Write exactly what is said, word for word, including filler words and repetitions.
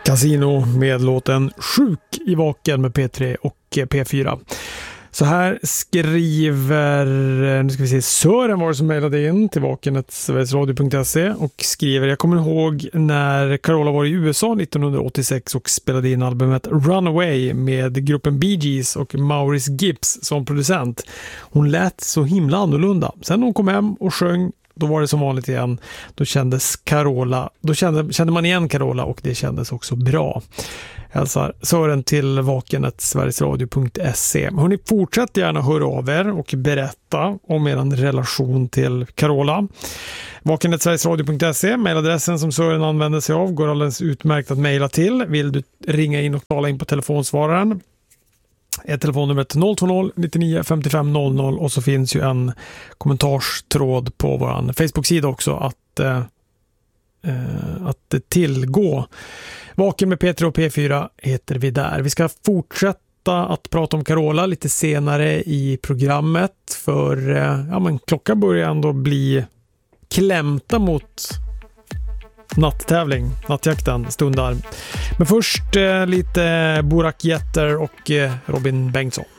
Casino med låten Sjuk i vaken med P tre och P fyra. Så här skriver, nu ska vi se, Sören var det som mejlade in till vakenet sverigesradio punkt se och skriver: jag kommer ihåg när Carola var i U S A nittonhundraåttiosex och spelade in albumet Runaway med gruppen Bee Gees och Maurice Gibbs som producent. Hon lät så himla annorlunda. Sen hon kom hem och sjöng, då var det som vanligt igen. Då kändes Carola, då kände, kände man igen Carola och det kändes också bra. Hälsar Sören till vakenet sverigesradio punkt se. Hörrni, fortsätt gärna höra av er och berätta om er relation till Carola. vakenet sverigesradio punkt se, mejladressen som Sören använder sig av, går alldeles utmärkt att mejla till. Vill du ringa in och tala in på telefonsvararen är telefonnumret noll två noll nittionio femtiofem noll noll, och så finns ju en kommentarstråd på vår Facebook-sida också att, eh, att tillgå. Vaken med P tre och P fyra heter vi där. Vi ska fortsätta att prata om Carola lite senare i programmet, för eh, ja, men klockan börjar ändå bli klämta mot natttävling, nattjakten stundar. Men först eh, lite Burak Yetter och eh, Robin Bengtsson.